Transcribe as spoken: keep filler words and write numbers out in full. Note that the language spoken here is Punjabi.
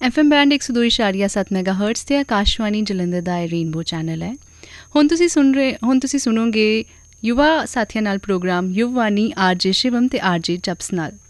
ਐਫ ਐਮ ਬੈਂਡ ਇੱਕ ਸੌ ਦੋ ਇਸ਼ਾਰੀਆ ਸੱਤ ਮੈਗਾ ਹਰਟਸ 'ਤੇ ਆਕਾਸ਼ਵਾਣੀ ਜਲੰਧਰ ਦਾ ਇਹ ਰੇਨਬੋ ਚੈਨਲ ਹੈ। ਹੁਣ ਤੁਸੀਂ ਸੁਣ ਰਹੇ ਹੁਣ ਤੁਸੀਂ ਸੁਣੋਗੇ ਯੁਵਾ ਸਾਥੀਆਂ ਨਾਲ ਪ੍ਰੋਗਰਾਮ ਯੁਵਵਾਣੀ ਆਰ ਜੇ ਸ਼ਿਵਮ ਅਤੇ ਆਰ ਜੇ ਜਪਸ ਨਾਲ।